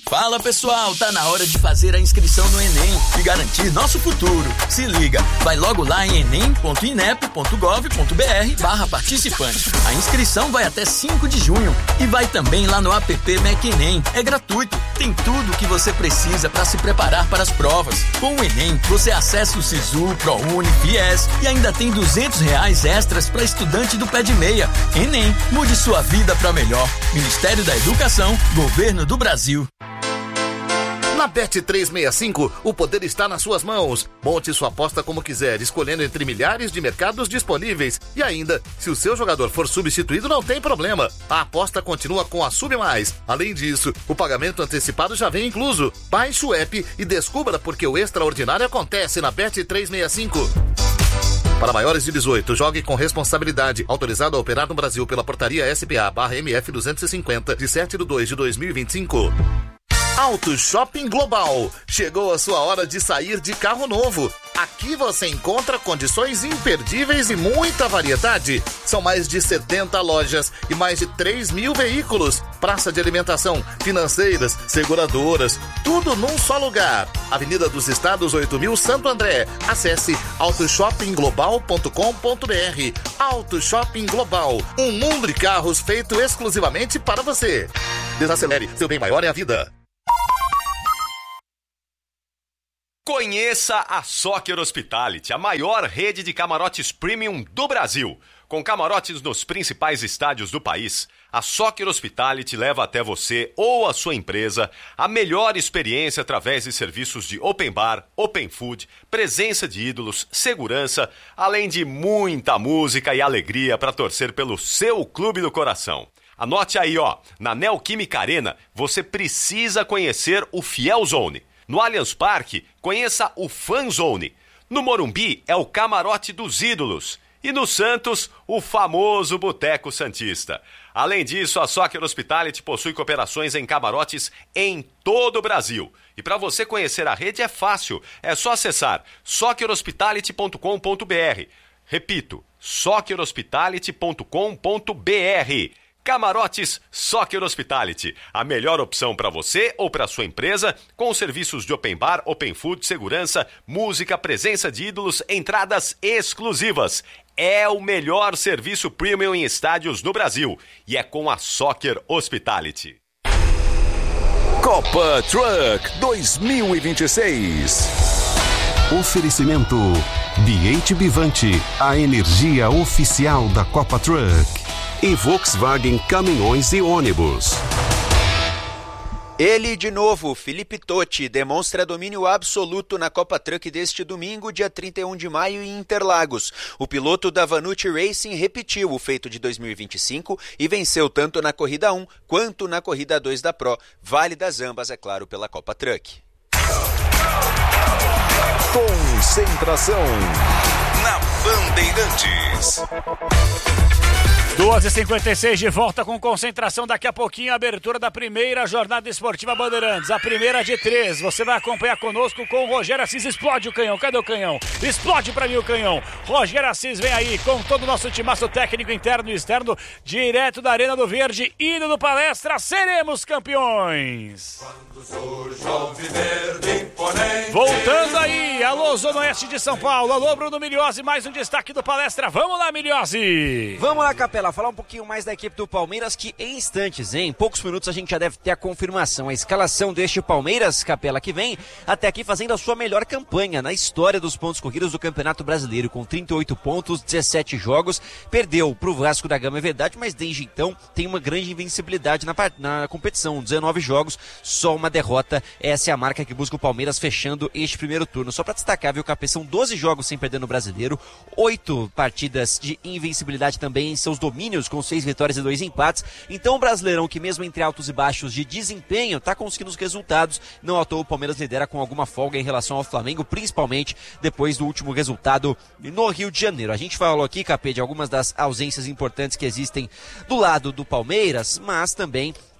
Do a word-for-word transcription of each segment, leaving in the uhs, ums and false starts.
Fala pessoal, tá na hora de fazer a inscrição no Enem e garantir nosso futuro. Se liga, vai logo lá em enem ponto inep ponto gov ponto br barra participante. A inscrição vai até cinco de junho e vai também lá no app Mac Enem. É gratuito, tem tudo o que você precisa para se preparar para as provas. Com o Enem, você acessa o Sisu, ProUni, Fies e ainda tem duzentos reais extras para estudante do pé de meia. Enem, mude sua vida para melhor. Ministério da Educação, Governo do Brasil. Na Bet trezentos e sessenta e cinco, o poder está nas suas mãos. Monte sua aposta como quiser, escolhendo entre milhares de mercados disponíveis. E ainda, se o seu jogador for substituído, não tem problema. A aposta continua com a Sub Mais. Além disso, o pagamento antecipado já vem incluso. Baixe o app e descubra porque o extraordinário acontece na Bet trezentos e sessenta e cinco. Para maiores de dezoito, jogue com responsabilidade. Autorizado a operar no Brasil pela portaria S P A barra M F duzentos e cinquenta, de sete de dois de dois mil e vinte e cinco. Auto Shopping Global. Chegou a sua hora de sair de carro novo. Aqui você encontra condições imperdíveis e muita variedade. São mais de setenta lojas e mais de três mil veículos. Praça de alimentação, financeiras, seguradoras, tudo num só lugar. Avenida dos Estados oito mil, Santo André. Acesse auto shopping global ponto com ponto br. Auto Shopping Global. Um mundo de carros feito exclusivamente para você. Desacelere, seu bem maior é a vida. Conheça a Soccer Hospitality, a maior rede de camarotes premium do Brasil. Com camarotes nos principais estádios do país, a Soccer Hospitality leva até você ou a sua empresa a melhor experiência através de serviços de open bar, open food, presença de ídolos, segurança, além de muita música e alegria para torcer pelo seu clube do coração. Anote aí, ó, na Neoquímica Arena você precisa conhecer o Fiel Zone. No Allianz Parque, conheça o Fan Zone. No Morumbi, é o Camarote dos Ídolos. E no Santos, o famoso Boteco Santista. Além disso, a Soccer Hospitality possui cooperações em camarotes em todo o Brasil. E para você conhecer a rede é fácil, é só acessar soccer hospitality ponto com ponto br. Repito, soccer hospitality ponto com ponto br. Camarotes Soccer Hospitality, a melhor opção para você ou para sua empresa, com serviços de open bar, open food, segurança, música, presença de ídolos, entradas exclusivas. É o melhor serviço premium em estádios no Brasil e é com a Soccer Hospitality. Copa Truck dois mil e vinte e seis. Oferecimento Biate Bivante, a energia oficial da Copa Truck. E Volkswagen Caminhões e Ônibus. Ele de novo, Felipe Totti, demonstra domínio absoluto na Copa Truck deste domingo, dia trinta e um de maio, em Interlagos. O piloto da Vanucci Racing repetiu o feito de dois mil e vinte e cinco e venceu tanto na Corrida um quanto na Corrida dois da Pro, válidas ambas, é claro, pela Copa Truck. Concentração na Bandeirantes. duas e cinquenta e seis de volta com concentração. Daqui a pouquinho a abertura da primeira jornada esportiva Bandeirantes, a primeira de três. Você vai acompanhar conosco com o Rogério Assis. Explode o canhão, cadê o canhão? Explode pra mim o canhão. Rogério Assis vem aí com todo o nosso timaço técnico interno e externo, direto da Arena do Verde, indo no Palestra, seremos campeões. Voltando aí, alô Zona Oeste de São Paulo, alô Bruno Miliose, mais um destaque do Palestra. Vamos lá, Miliose. Vamos lá, Capela, falar um pouquinho mais da equipe do Palmeiras, que em instantes, hein, em poucos minutos a gente já deve ter a confirmação, a escalação deste Palmeiras, Capela, que vem até aqui fazendo a sua melhor campanha na história dos pontos corridos do Campeonato Brasileiro, com trinta e oito pontos, dezessete jogos, perdeu pro Vasco da Gama, é verdade, mas desde então tem uma grande invencibilidade na, na competição, dezenove jogos, só uma derrota, essa é a marca que busca o Palmeiras fechando este primeiro turno. Só pra destacar, viu, Capê, são doze jogos sem perder no Brasileiro, oito partidas de invencibilidade também em seus domínios, com seis vitórias e dois empates. Então o Brasileirão, que mesmo entre altos e baixos de desempenho, tá conseguindo os resultados. Não à toa o Palmeiras lidera com alguma folga em relação ao Flamengo, principalmente depois do último resultado no Rio de Janeiro. A gente falou aqui, Capê, de algumas das ausências importantes que existem do lado do Palmeiras, mas também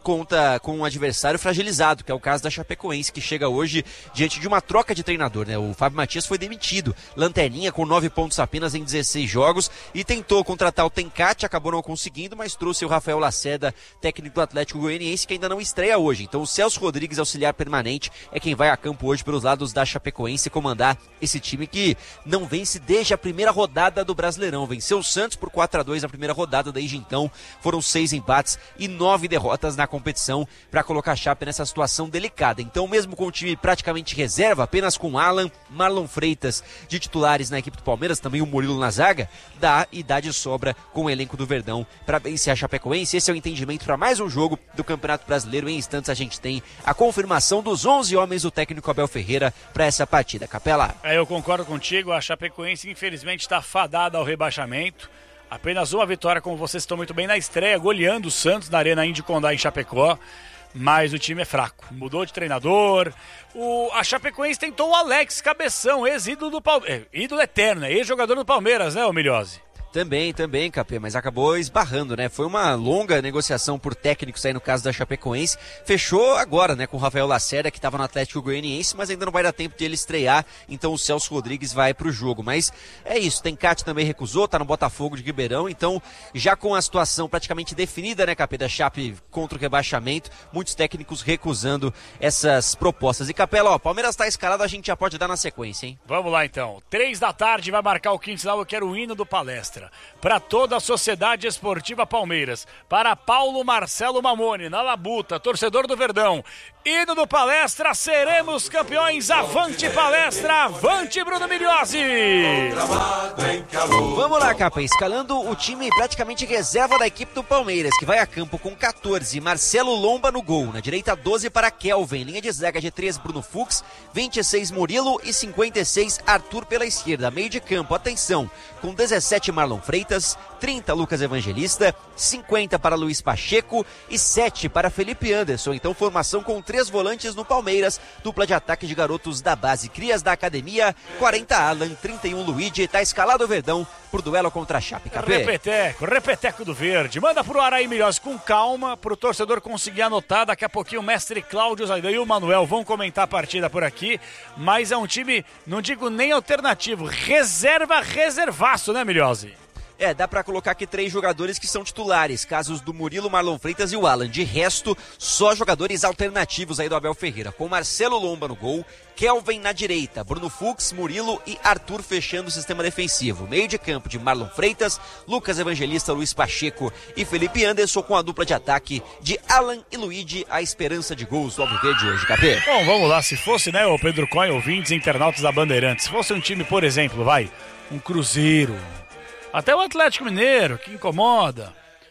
conta com um adversário fragilizado, que é o caso da Chapecoense, que chega hoje diante de uma troca de treinador, né? O Fábio Matias foi demitido, lanterninha com nove pontos apenas em dezesseis jogos, e tentou contratar o Tencate, acabou não conseguindo, mas trouxe o Rafael Lacerda, técnico do Atlético Goianiense, que ainda não estreia hoje. Então o Celso Rodrigues, auxiliar permanente, é quem vai a campo hoje pelos lados da Chapecoense comandar esse time que não vence desde a primeira rodada do Brasileirão. Venceu o Santos por quatro a dois na primeira rodada, desde então foram seis empates e nove derrotas na competição para colocar a Chape nessa situação delicada. Então, mesmo com o time praticamente reserva, apenas com Alan, Marlon Freitas de titulares na equipe do Palmeiras, também o Murilo na zaga, dá e dá de sobra com o elenco do Verdão para vencer a Chapecoense. Esse é o entendimento para mais um jogo do Campeonato Brasileiro. Em instantes a gente tem a confirmação dos onze homens do técnico Abel Ferreira para essa partida. Capela. É, eu concordo contigo, a Chapecoense infelizmente está fadada ao rebaixamento. Apenas uma vitória, como vocês estão muito bem na estreia, goleando o Santos na Arena Indy Condá em Chapecó. Mas o time é fraco, mudou de treinador. O, a Chapecoense tentou o Alex Cabeção, ex-ídolo do Palmeiras, é, ídolo eterno, né? Ex-jogador do Palmeiras, né, ô Miliose? Também, também, Capê, mas acabou esbarrando, né? Foi uma longa negociação por técnicos aí no caso da Chapecoense. Fechou agora, né, com o Rafael Lacerda, que estava no Atlético Goianiense, mas ainda não vai dar tempo de ele estrear, então o Celso Rodrigues vai pro jogo. Mas é isso, Tencate também recusou, tá no Botafogo de Ribeirão, então já com a situação praticamente definida, né, Capê, da Chape contra o rebaixamento, muitos técnicos recusando essas propostas. E Capela, ó, Palmeiras tá escalado, a gente já pode dar na sequência, hein? Vamos lá então, três da tarde vai marcar o quinto sinal, eu quero o hino do Palestra. Para toda a Sociedade Esportiva Palmeiras, para Paulo Marcelo Mamone, na Labuta, torcedor do Verdão, hino do Palestra, seremos campeões, avante Palestra, avante Bruno Miliose! Vamos lá, Capa, escalando o time praticamente reserva da equipe do Palmeiras, que vai a campo com quatorze, Marcelo Lomba no gol, na direita doze para Kelvin, linha de zaga G três Bruno Fux, vinte e seis Murilo e cinquenta e seis Arthur pela esquerda, meio de campo, atenção, com dezessete Marlon Freitas, trinta Lucas Evangelista, cinquenta para Luiz Pacheco e sete para Felipe Anderson. Então formação com três volantes no Palmeiras, dupla de ataque de garotos da base, crias da academia, quarenta Alan, trinta e um Luigi, tá escalado o Verdão por duelo contra a Chape. Capê. Repeteco, repeteco do Verde, manda pro Araí Milhose com calma, pro torcedor conseguir anotar, daqui a pouquinho o mestre Cláudio Zaidan e o Manuel vão comentar a partida por aqui, mas é um time, não digo nem alternativo, reserva, reservaço, né, Milhose? É, dá pra colocar aqui três jogadores que são titulares, casos do Murilo, Marlon Freitas e o Alan. De resto, só jogadores alternativos aí do Abel Ferreira, com Marcelo Lomba no gol, Kelvin na direita, Bruno Fux, Murilo e Arthur fechando o sistema defensivo. Meio de campo de Marlon Freitas, Lucas Evangelista, Luiz Pacheco e Felipe Anderson, com a dupla de ataque de Alan e Luigi, a esperança de gols do Alviverde hoje, Capê. Bom, vamos lá, se fosse, né, o Pedro Coin, ouvintes internautas da Bandeirantes, se fosse um time, por exemplo, vai, um Cruzeiro, até o Atlético Mineiro, que incomoda,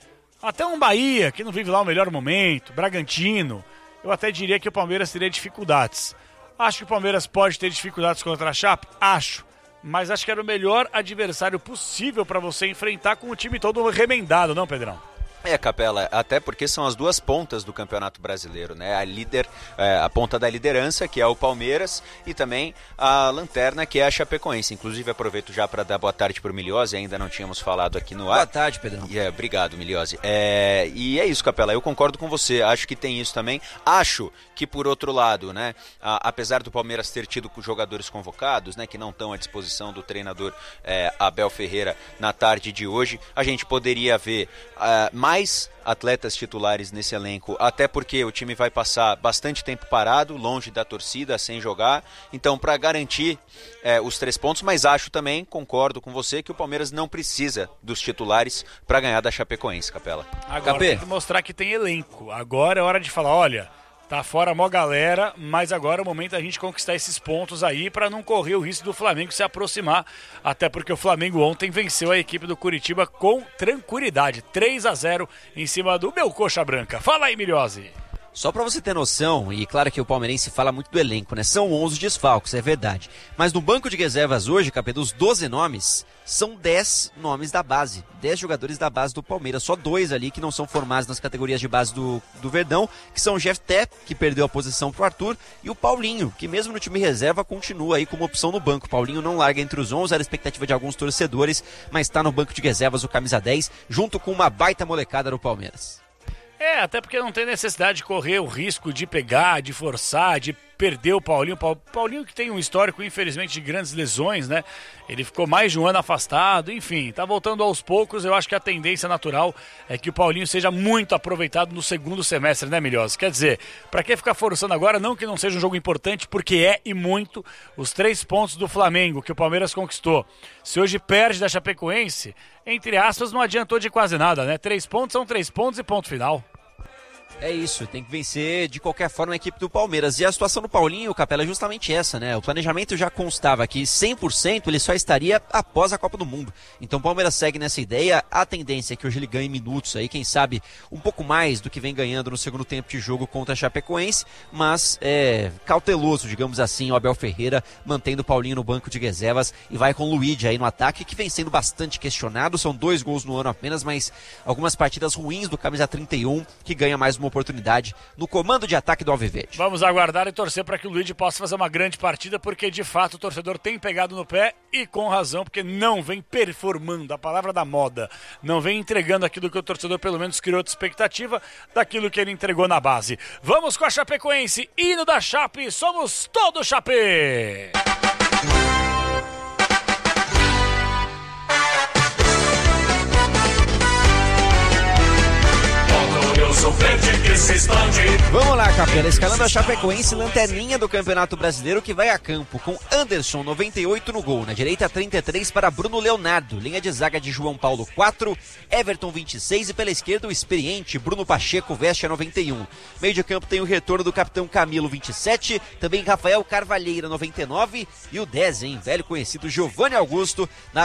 até um Bahia, que não vive lá o melhor momento, Bragantino, eu até diria que o Palmeiras teria dificuldades. Acho que o Palmeiras pode ter dificuldades contra a Chape? Acho. Mas acho que era o melhor adversário possível para você enfrentar com o time todo remendado, não, Pedrão? É, Capela, até porque são as duas pontas do Campeonato Brasileiro, né? A líder, é, a ponta da liderança, que é o Palmeiras, e também a lanterna, que é a Chapecoense. Inclusive, aproveito já para dar boa tarde pro Miliose, ainda não tínhamos falado aqui no ar. Boa tarde, Pedrão. É, obrigado, Miliose. É, e é isso, Capela, eu concordo com você, acho que tem isso também. Acho que, por outro lado, né, a, apesar do Palmeiras ter tido jogadores convocados, né, que não estão à disposição do treinador é, Abel Ferreira na tarde de hoje, a gente poderia ver uh, mais mais atletas titulares nesse elenco, até porque o time vai passar bastante tempo parado, longe da torcida, sem jogar, então para garantir é, os três pontos, mas acho também, concordo com você, que o Palmeiras não precisa dos titulares para ganhar da Chapecoense, Capela. Agora tem que mostrar que tem elenco, agora é hora de falar, olha, tá fora a mó galera, mas agora é o momento da gente conquistar esses pontos aí para não correr o risco do Flamengo se aproximar, até porque o Flamengo ontem venceu a equipe do Curitiba com tranquilidade, três a zero em cima do meu Coxa Branca. Fala aí, Miliose. Só pra você ter noção, e claro que o palmeirense fala muito do elenco, né? São onze desfalques, é verdade. Mas no banco de reservas hoje, Capê, dos doze nomes, são dez nomes da base. dez jogadores da base do Palmeiras. Só dois ali que não são formados nas categorias de base do, do Verdão, que são o Jeff Tepp, que perdeu a posição pro Arthur, e o Paulinho, que mesmo no time reserva continua aí como opção no banco. Paulinho não larga entre os onze, era a expectativa de alguns torcedores, mas tá no banco de reservas o camisa dez, junto com uma baita molecada do Palmeiras. É, até porque não tem necessidade de correr o risco de pegar, de forçar, de perder o Paulinho. Paulinho que tem um histórico, infelizmente, de grandes lesões, né? Ele ficou mais de um ano afastado, enfim, tá voltando aos poucos. Eu acho que a tendência natural é que o Paulinho seja muito aproveitado no segundo semestre, né, Milhosa? Quer dizer, pra que ficar forçando agora? Não que não seja um jogo importante, porque é e muito os três pontos do Flamengo que o Palmeiras conquistou. Se hoje perde da Chapecoense, entre aspas, não adiantou de quase nada, né? Três pontos são três pontos e ponto final. É isso, tem que vencer de qualquer forma a equipe do Palmeiras. E a situação do Paulinho, Capela, é justamente essa, né? O planejamento já constava que cem por cento ele só estaria após a Copa do Mundo. Então o Palmeiras segue nessa ideia. A tendência é que hoje ele ganhe minutos aí, quem sabe um pouco mais do que vem ganhando no segundo tempo de jogo contra a Chapecoense, mas é cauteloso, digamos assim, o Abel Ferreira, mantendo o Paulinho no banco de reservas e vai com o Luigi aí no ataque, que vem sendo bastante questionado. São dois gols no ano apenas, mas algumas partidas ruins do camisa trinta e um, que ganha mais uma oportunidade no comando de ataque do Alviverde. Vamos aguardar e torcer para que o Luigi possa fazer uma grande partida, porque de fato o torcedor tem pegado no pé e com razão, porque não vem performando, a palavra da moda, não vem entregando aquilo que o torcedor pelo menos criou de expectativa daquilo que ele entregou na base. Vamos com a Chapecoense, hino da Chape, somos todos Chape! Vamos lá, Capela, escalando a Chapecoense, lanterninha do Campeonato Brasileiro, que vai a campo com Anderson, noventa e oito no gol, na direita trinta e três para Bruno Leonardo, linha de zaga de João Paulo quatro, Everton vinte e seis e pela esquerda o experiente Bruno Pacheco veste a noventa e um. Meio de campo tem o retorno do capitão Camilo vinte e sete, também Rafael Carvalheira noventa e nove e o dez, hein, velho conhecido Giovanni Augusto na